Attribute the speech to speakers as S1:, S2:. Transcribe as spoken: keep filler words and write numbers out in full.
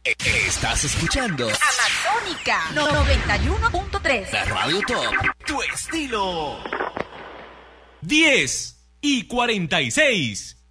S1: Estás escuchando
S2: Amazonica noventa y uno punto tres.
S1: La Radio Top, tu estilo.
S3: diez y cuarenta y seis.